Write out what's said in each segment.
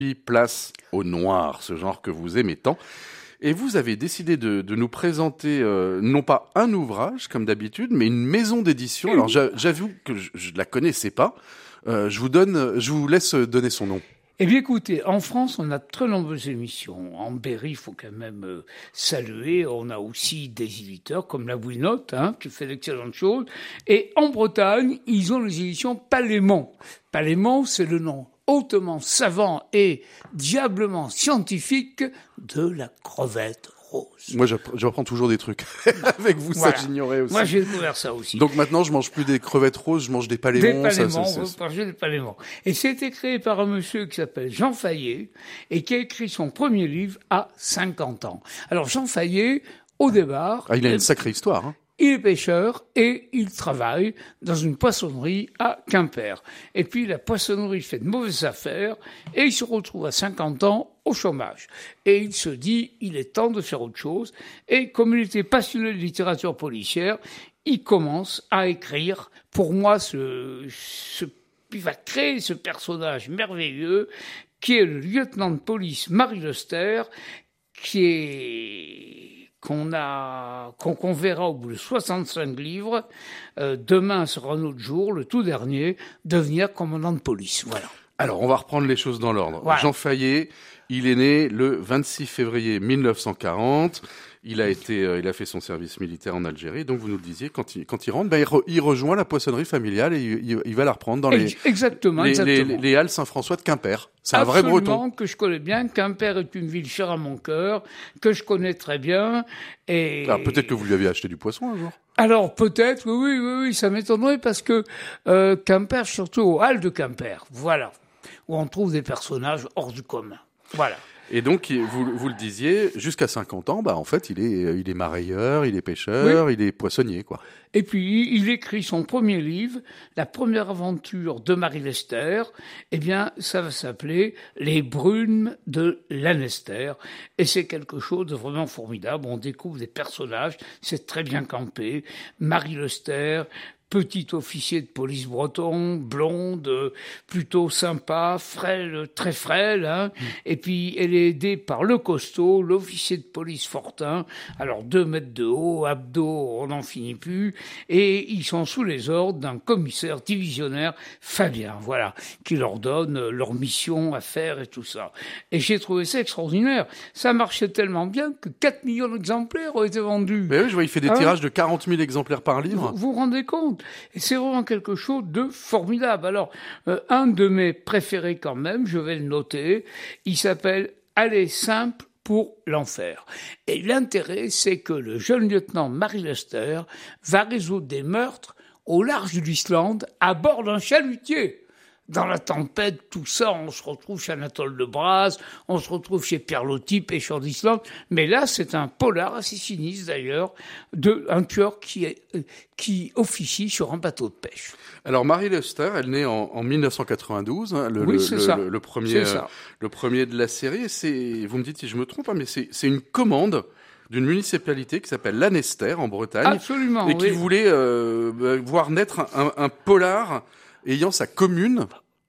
Place au noir, ce genre que vous aimez tant. Et vous avez décidé de nous présenter non pas un ouvrage comme d'habitude, mais une maison d'édition. Alors j'avoue que je la connaissais pas. Je vous laisse donner son nom. Eh bien, écoutez, en France, on a de très nombreuses émissions. En Berry, il faut quand même saluer. On a aussi des éditeurs comme la Winote, qui fait d'excellentes choses. Et en Bretagne, ils ont les éditions Palémon. Palémon, c'est le nom hautement savant et diablement scientifique de la crevette rose. Moi, j'apprends toujours des trucs. Avec vous, voilà. Ça, j'ignorais aussi. Moi, j'ai découvert ça aussi. Donc maintenant, je mange plus des crevettes roses, je mange des palémons. Des palémons. Et c'était créé par un monsieur qui s'appelle Jean Fayet et qui a écrit son premier livre à 50 ans. Alors, Jean Fayet, au départ... il a une sacrée histoire, hein. Il est pêcheur et il travaille dans une poissonnerie à Quimper. Et puis la poissonnerie fait de mauvaises affaires et il se retrouve à 50 ans au chômage. Et il se dit, il est temps de faire autre chose. Et comme il était passionné de littérature policière, il commence à écrire. Pour moi, il va créer ce personnage merveilleux qui est le lieutenant de police Marie Lester, qu'on verra au bout de 65 livres. Demain sera un autre jour, le tout dernier, devenir commandant de police. Voilà. Alors, on va reprendre les choses dans l'ordre. Voilà. Jean Fayet, il est né le 26 février 1940. Il a fait son service militaire en Algérie. Donc, vous nous le disiez, quand il rentre, il rejoint la poissonnerie familiale et il va la reprendre dans les Halles Saint-François de Quimper. C'est un vrai breton. Absolument, que je connais bien. Quimper est une ville chère à mon cœur, que je connais très bien. Et... Alors, peut-être que vous lui avez acheté du poisson un jour. Alors, peut-être, oui, ça m'étonnerait parce que Quimper, surtout aux Halles de Quimper, voilà, où on trouve des personnages hors du commun. Voilà. Et donc, vous le disiez, jusqu'à 50 ans, en fait, il est marailleur, il est pêcheur, oui. Il est poissonnier, quoi. Et puis, il écrit son premier livre, la première aventure de Marie Lester. Eh bien, ça va s'appeler Les Brumes de Lanester. Et c'est quelque chose de vraiment formidable. On découvre des personnages, c'est très bien campé. Marie Lester, petit officier de police breton, blonde, plutôt sympa, frêle, très frêle, Et puis, elle est aidée par le costaud, l'officier de police Fortin. Alors, 2 mètres de haut, abdos, on n'en finit plus. Et ils sont sous les ordres d'un commissaire divisionnaire, Fabien, voilà, qui leur donne leur mission à faire et tout ça. Et j'ai trouvé ça extraordinaire. Ça marchait tellement bien que 4 millions d'exemplaires ont été vendus. Mais oui, je vois, il fait des tirages de 40 000 exemplaires par livre. Vous vous rendez compte? Et c'est vraiment quelque chose de formidable. Alors, un de mes préférés quand même, je vais le noter, il s'appelle « Aller simple pour l'enfer ». Et l'intérêt, c'est que le jeune lieutenant Marie Lester va résoudre des meurtres au large de l'Islande à bord d'un chalutier. Dans la tempête, tout ça, on se retrouve chez Anatole de Braz, on se retrouve chez Pierre Loti, pêcheur d'Islande. Mais là, c'est un polar assez sinistre d'ailleurs, un tueur qui officie sur un bateau de pêche. Alors Marie Lester, elle naît en 1992, le premier de la série. Vous me dites si je me trompe, mais c'est une commande d'une municipalité qui s'appelle Lanester en Bretagne. Absolument, et qui voulait voir naître un polar ayant sa commune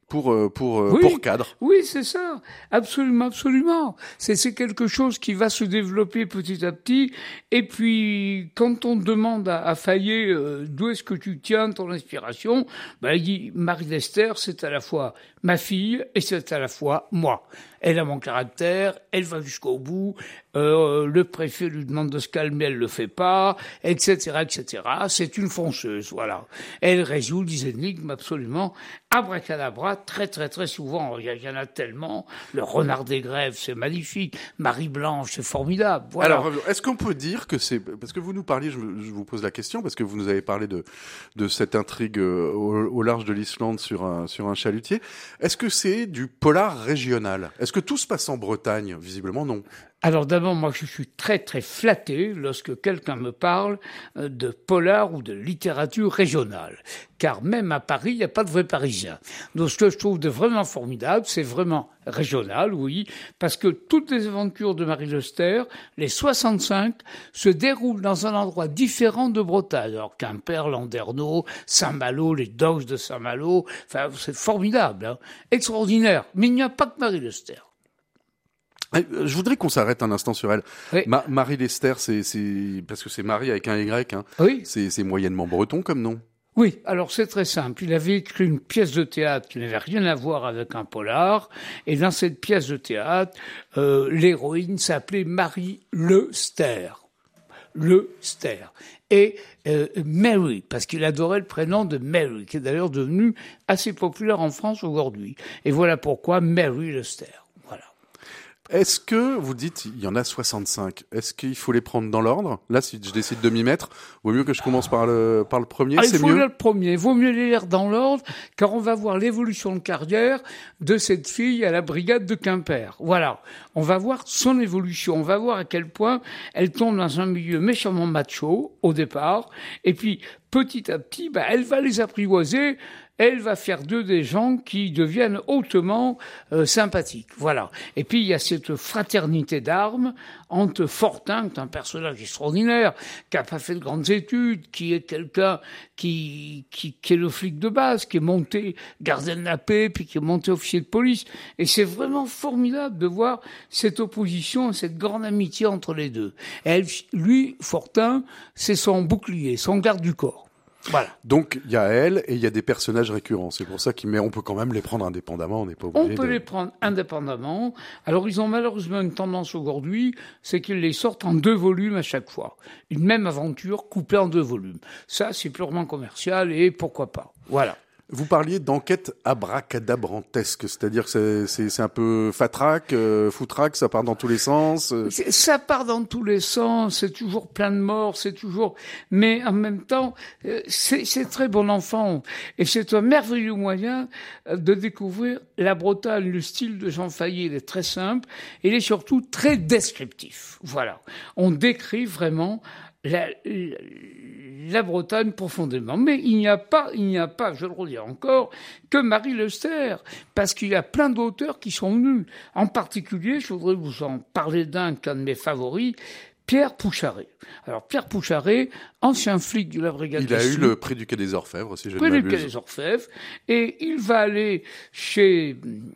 pour cadre. Oui, c'est ça. Absolument. C'est quelque chose qui va se développer petit à petit. Et puis, quand on demande à Fayet d'où est-ce que tu tiens ton inspiration, il dit Marie Lester, c'est à la fois ma fille et c'est à la fois moi. Elle a mon caractère, elle va jusqu'au bout, le préfet lui demande de se calmer, elle le fait pas, etc. C'est une fonceuse, voilà. Elle résout des énigmes absolument abracadabra, très souvent. Il y en a tellement. Le Renard des Grèves, c'est magnifique. Marie Blanche, c'est formidable. Voilà. Alors, est-ce qu'on peut dire que c'est, parce que vous nous parliez, je vous pose la question, parce que vous nous avez parlé de cette intrigue au large de l'Islande sur un chalutier. Est-ce que c'est du polar régional? Est-ce que tout se passe en Bretagne? Visiblement, non. Alors d'abord, moi je suis très très flatté lorsque quelqu'un me parle de polar ou de littérature régionale. Car même à Paris, il n'y a pas de vrais Parisiens. Donc ce que je trouve de vraiment formidable, c'est vraiment régional, oui, parce que toutes les aventures de Marie Lester, les 65, se déroulent dans un endroit différent de Bretagne. Alors Quimper, Landerneau, Saint-Malo, les Dogs de Saint-Malo, enfin c'est formidable, hein, extraordinaire. Mais il n'y a pas que Marie Lester. Je voudrais qu'on s'arrête un instant sur elle. Oui. Marie Lester, c'est parce que c'est Marie avec un Y, hein. Oui. C'est moyennement breton comme nom. Oui, alors c'est très simple. Il avait écrit une pièce de théâtre qui n'avait rien à voir avec un polar, et dans cette pièce de théâtre, l'héroïne s'appelait Marie Lester. Lester. Et Mary, parce qu'il adorait le prénom de Mary, qui est d'ailleurs devenu assez populaire en France aujourd'hui. Et voilà pourquoi Mary Lester. Voilà. Est-ce que, vous dites, il y en a 65, est-ce qu'il faut les prendre dans l'ordre? Là, si je décide de m'y mettre, vaut mieux que je commence par le premier, c'est mieux? Il faut lire le premier, vaut mieux les lire dans l'ordre, car on va voir l'évolution de carrière de cette fille à la brigade de Quimper. Voilà. On va voir son évolution, on va voir à quel point elle tombe dans un milieu méchamment macho, au départ, et puis, petit à petit, elle va les apprivoiser. Elle va faire d'eux des gens qui deviennent hautement sympathiques. Voilà. Et puis, il y a cette fraternité d'armes entre Fortin, qui est un personnage extraordinaire, qui n'a pas fait de grandes études, qui est quelqu'un qui est le flic de base, qui est monté gardien de la paix, puis qui est monté officier de police. Et c'est vraiment formidable de voir cette opposition, cette grande amitié entre les deux. Et elle, lui, Fortin, c'est son bouclier, son garde du corps. Voilà. Donc il y a elle et il y a des personnages récurrents. C'est pour ça on peut quand même les prendre indépendamment. On n'est pas obligé. On peut les prendre indépendamment. Alors ils ont malheureusement une tendance aujourd'hui, c'est qu'ils les sortent en 2 volumes à chaque fois. Une même aventure couplée en 2 volumes. Ça, c'est purement commercial et pourquoi pas. Voilà. Vous parliez d'enquête abracadabrantesque, c'est-à-dire que c'est un peu fatraque, foutraque, ça part dans tous les sens. Ça part dans tous les sens, c'est toujours plein de morts, c'est toujours... Mais en même temps, c'est très bon enfant. Et c'est un merveilleux moyen de découvrir la Bretagne. Le style de Jean Fayet, il est très simple. Il est surtout très descriptif. Voilà. On décrit vraiment la Bretagne profondément. Mais il n'y a pas, je le redis encore, que Marie Lester, parce qu'il y a plein d'auteurs qui sont venus. En particulier, je voudrais vous en parler d'un de mes favoris, Pierre Poucharé. Alors, Pierre Poucharé, ancien flic de la brigade Il a eu le prix du Quai des Orfèvres, si je ne m'abuse. Prix du Quai des Orfèvres. Et il va aller chez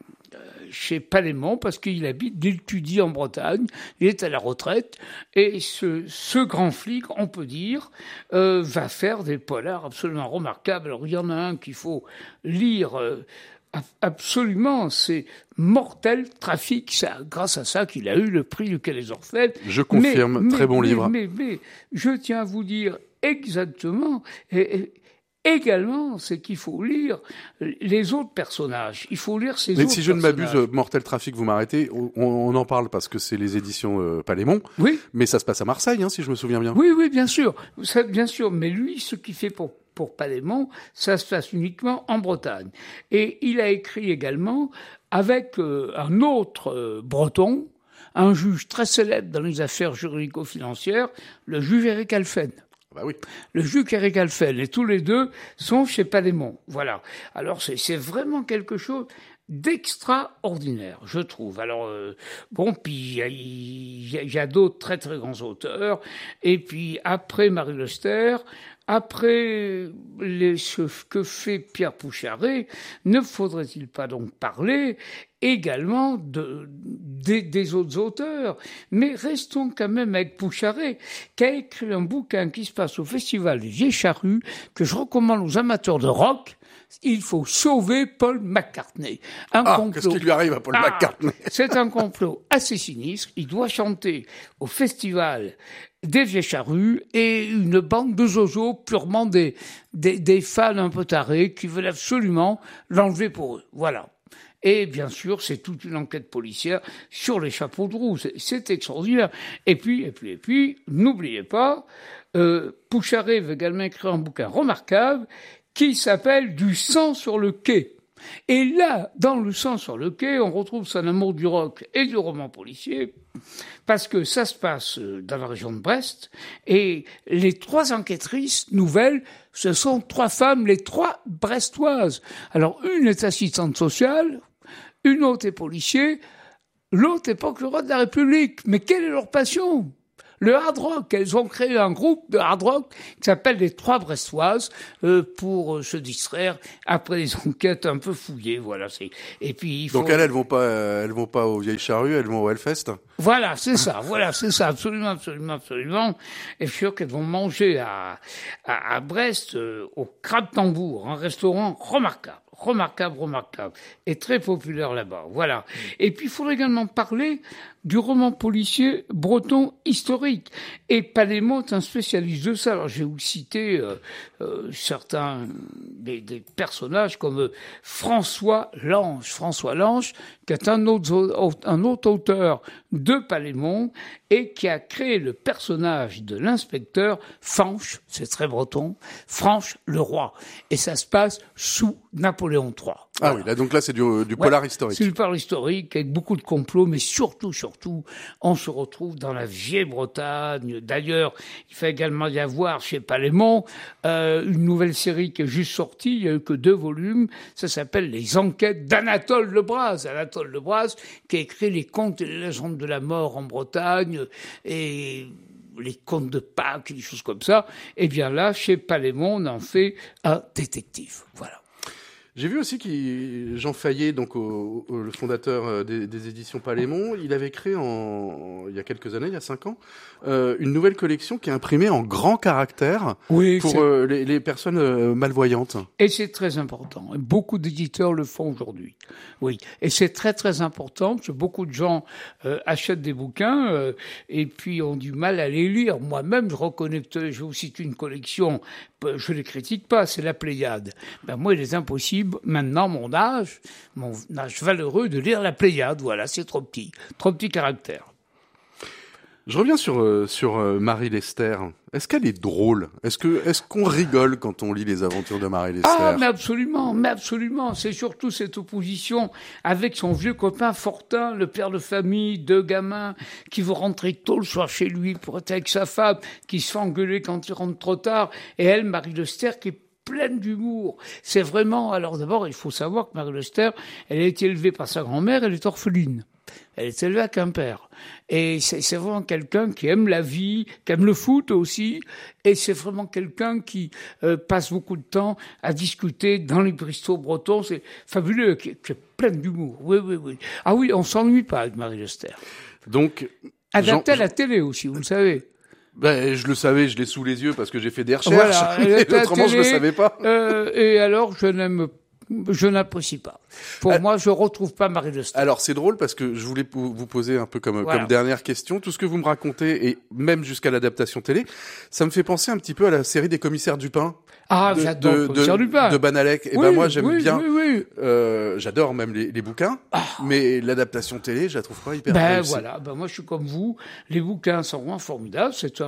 Palémon, parce qu'il étudie en Bretagne, il est à la retraite, et ce grand flic, on peut dire, va faire des polars absolument remarquables. Alors il y en a un qu'il faut lire absolument, c'est Mortel Trafic, c'est grâce à ça qu'il a eu le prix du Quai des Orfèvres. Je confirme, très bon livre. Mais je tiens à vous dire exactement... Également, c'est qu'il faut lire les autres personnages. Il faut lire ces autres personnages. Mais si je ne m'abuse, Mortel Trafic, vous m'arrêtez, on en parle parce que c'est les éditions Palémon. Oui. Mais ça se passe à Marseille, si je me souviens bien. Oui, bien sûr. Bien sûr. Mais lui, ce qu'il fait pour Palémon, ça se passe uniquement en Bretagne. Et il a écrit également avec un autre breton, un juge très célèbre dans les affaires juridico-financières, le juge Éric Alphen. Bah oui. Le juge Éric Alphen, et tous les deux sont chez Palémon. Voilà. Alors c'est vraiment quelque chose d'extraordinaire, je trouve. Alors puis il y a d'autres très très grands auteurs. Et puis après Marie Lester, après ce que fait Pierre Poucharé, ne faudrait-il pas donc parler également des autres auteurs? Mais restons quand même avec Poucharé, qui a écrit un bouquin qui se passe au Festival des Vieilles Charrues, que je recommande aux amateurs de rock. Il faut sauver Paul McCartney. Qu'est-ce qui lui arrive à Paul McCartney? C'est un complot assez sinistre. Il doit chanter au Festival des Vieilles Charrues et une bande de zozos purement des fans un peu tarés qui veulent absolument l'enlever pour eux. Voilà. Et bien sûr, c'est toute une enquête policière sur les chapeaux de roue. C'est extraordinaire. Et puis, n'oubliez pas, Poucharé veut également écrire un bouquin remarquable qui s'appelle « Du sang sur le quai ». Et là, dans Le sang sur le quai, on retrouve son amour du rock et du roman policier, parce que ça se passe dans la région de Brest, et les 3 enquêtrices nouvelles, ce sont 3 femmes, les 3 brestoises. Alors, une est assistante sociale, une autre est policier, l'autre est procureur de la République. Mais quelle est leur passion ? Le hard rock. Elles ont créé un groupe de hard rock qui s'appelle les 3 Brestoises pour se distraire après des enquêtes un peu fouillées. Voilà. Et puis donc elles vont pas aux Vieilles Charrues, elles vont au Hellfest. Voilà, c'est ça, absolument. Et je suis sûr qu'elles vont manger à Brest au Crabe Tambour, un restaurant remarquable, et très populaire là-bas. Voilà. Et puis il faudrait également parler du roman policier breton historique. Et Palémon est un spécialiste de ça. Alors, je vais vous citer certains des personnages comme François Lange, qui est un autre auteur de Palémon et qui a créé le personnage de l'inspecteur Fanche, c'est très breton, Fanche le roi. Et ça se passe sous Napoléon III. Ah oui, là, donc là, c'est du polar historique. C'est du polar historique, avec beaucoup de complots, mais surtout, on se retrouve dans la vieille Bretagne. D'ailleurs, il fait également y avoir chez Palémon une nouvelle série qui est juste sortie, il n'y a eu que 2 volumes, ça s'appelle Les Enquêtes d'Anatole Lebras. Anatole Lebras, qui a écrit les contes et les légendes de la mort en Bretagne, et les contes de Pâques, des choses comme ça. Et bien là, chez Palémon, on en fait un détective. Voilà. J'ai vu aussi que Jean Fayet, donc le fondateur des éditions Palémon, il avait créé il y a quelques années, il y a 5 ans, une nouvelle collection qui est imprimée en grand caractère pour les personnes malvoyantes. Et c'est très important. Beaucoup d'éditeurs le font aujourd'hui. Oui. Et c'est très très important parce que beaucoup de gens achètent des bouquins et puis ont du mal à les lire. Moi-même, je reconnais que je vous cite une collection, je les critique pas, c'est la Pléiade. Ben moi, il est impossible, maintenant, mon âge valeureux, de lire la Pléiade. Voilà, c'est trop petit caractère. Je reviens sur Marie Lester. Est-ce qu'elle est drôle ? Est-ce qu'on rigole quand on lit les aventures de Marie Lester ? Ah, mais absolument. C'est surtout cette opposition avec son vieux copain Fortin, le père de famille, 2 gamins, qui veut rentrer tôt le soir chez lui pour être avec sa femme, qui se fait engueuler quand il rentre trop tard, et elle, Marie Lester, qui est pleine d'humour. C'est vraiment... Alors d'abord, il faut savoir que Marie Lester, elle a été élevée par sa grand-mère, elle est orpheline. Elle est élevée à Quimper. Et c'est vraiment quelqu'un qui aime la vie, qui aime le foot aussi. Et c'est vraiment quelqu'un qui passe beaucoup de temps à discuter dans les Bristol bretons. C'est fabuleux, qui est plein d'humour. Oui. Ah oui, on s'ennuie pas avec Marie Lester. Donc, adapté à la télé aussi, vous le savez. Ben, je le savais, je l'ai sous les yeux parce que j'ai fait des recherches. Voilà, autrement, je le savais pas. Et alors, je n'apprécie pas. Pour moi, je retrouve pas Marie Lester. Alors, c'est drôle parce que je voulais vous poser un peu comme dernière question. Tout ce que vous me racontez, et même jusqu'à l'adaptation télé, ça me fait penser un petit peu à la série des commissaires Dupin. Ah, j'adore Commissaire Dupin. De Banalek. Et moi, j'aime bien. J'adore même les bouquins. Mais l'adaptation télé, je la trouve pas hyper réussie. Voilà. Moi, je suis comme vous. Les bouquins sont vraiment formidables. C'est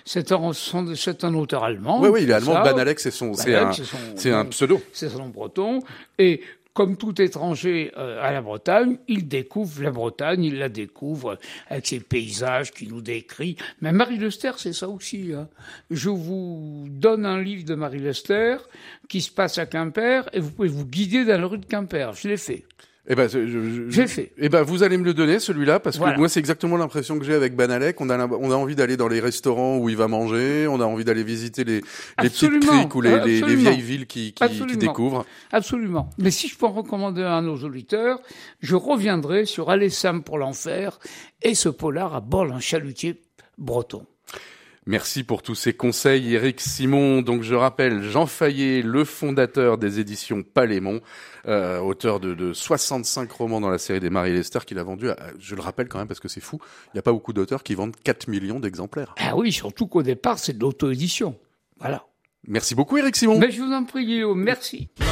un auteur allemand. Oui, il est allemand. Banalek, c'est un pseudo. C'est son nom breton. Et comme tout étranger à la Bretagne, il découvre la Bretagne, il la découvre avec ses paysages qu'il nous décrit. Mais Marie Lester, c'est ça aussi. Je vous donne un livre de Marie Lester qui se passe à Quimper et vous pouvez vous guider dans la rue de Quimper. Je l'ai fait. J'ai fait. Vous allez me le donner, celui-là, parce que moi, c'est exactement l'impression que j'ai avec Banalek. On a envie d'aller dans les restaurants où il va manger, on a envie d'aller visiter les petites criques ou les vieilles villes qu'il découvre. Absolument. Mais si je peux en recommander un à nos auditeurs, je reviendrai sur Aller Sam pour l'enfer et ce polar à bord d'un chalutier breton. Merci pour tous ces conseils, Éric Simon. Donc, je rappelle, Jean Fayet, le fondateur des éditions Palémon, auteur de 65 romans dans la série des Marie Lester, qu'il a vendu, je le rappelle quand même parce que c'est fou, il n'y a pas beaucoup d'auteurs qui vendent 4 millions d'exemplaires. Ah oui, surtout qu'au départ, c'est de l'auto-édition. Voilà. Merci beaucoup, Éric Simon. Mais je vous en prie, Guillaume. Merci.